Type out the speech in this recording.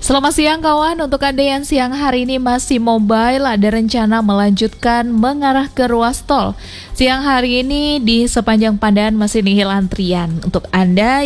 Selamat siang kawan, untuk Anda yang siang hari ini masih mobile, ada rencana melanjutkan mengarah ke ruas tol. Siang hari ini di sepanjang Pandan masih nihil antrian. Untuk Anda